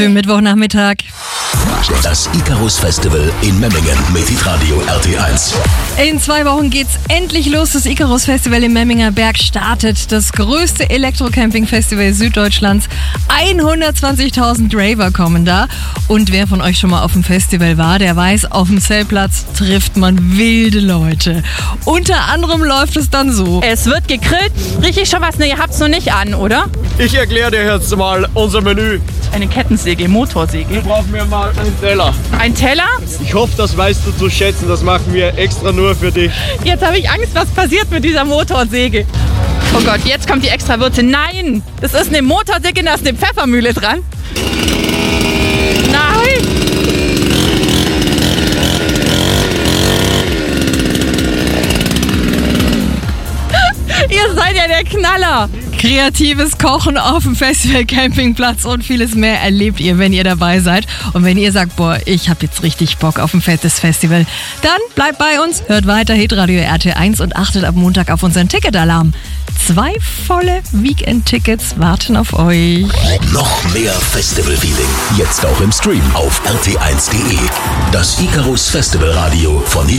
Mittwochnachmittag. Das Icarus Festival in Memmingen mit Hitradio RT1. In 2 Wochen geht's endlich los. Das Icarus Festival im Memminger Berg startet. Das größte Elektro-Camping-Festival Süddeutschlands. 120.000 Raver kommen da. Und wer von euch schon mal auf dem Festival war, der weiß, auf dem Zeltplatz trifft man wilde Leute. Unter anderem läuft es dann so. Es wird gegrillt. Riech ich schon was? Ne, ihr habt's noch nicht an, oder? Ich erkläre dir jetzt mal unser Menü. Eine Kettensäge, Motorsäge. Wir brauchen wir mal einen Teller. Ein Teller? Ich hoffe, das weißt du zu schätzen. Das machen wir extra nur für dich. Jetzt habe ich Angst, was passiert mit dieser Motorsäge. Oh Gott, jetzt kommt die extra Würze. Nein, das ist eine Motorsäge, da ist eine Pfeffermühle dran. Nein! Ihr seid ja der Knaller. Kreatives Kochen auf dem Festival Campingplatz und vieles mehr erlebt ihr, wenn ihr dabei seid. Und wenn ihr sagt, boah, ich habe jetzt richtig Bock auf ein fettes Festival, dann bleibt bei uns, hört weiter Hitradio RT1 und achtet ab Montag auf unseren Ticketalarm. 2 volle Weekend-Tickets warten auf euch. Noch mehr Festival-Feeling. Jetzt auch im Stream auf rt1.de. Das Icarus Festival Radio von